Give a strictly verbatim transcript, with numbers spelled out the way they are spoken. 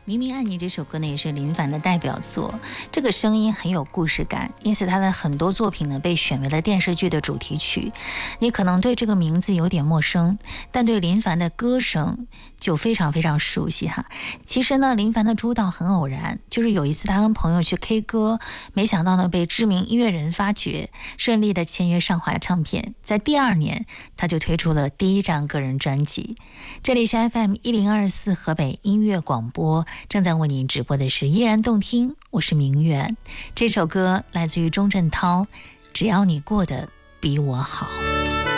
明明爱你这首歌呢，也是林凡的代表作，这个声音很有故事感，因此他的很多作品呢被选为了电视剧的主题曲。你可能对这个名字有点陌生，但对林凡的歌声就非常非常熟悉哈。其实呢，林凡的出道很偶然，就是有一次他跟朋友去 K 歌，没想到呢被知名音乐人发掘，顺利的签约上华唱片。在第二年，他就推出了第一张个人专辑。这里是 F M 一零二四河北音乐广播，正在为您直播的是依然动听，我是明远。这首歌来自于钟镇涛，只要你过得比我好。